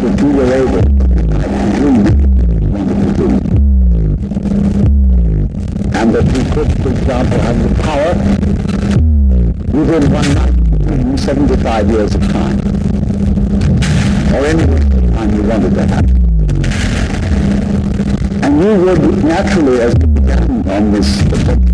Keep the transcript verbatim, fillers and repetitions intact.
that you were able, I presume, wanted to do. And that you could, for example, have the power within one night, seventy-five years of time, or any time you wanted to have. And you would naturally, as you began on this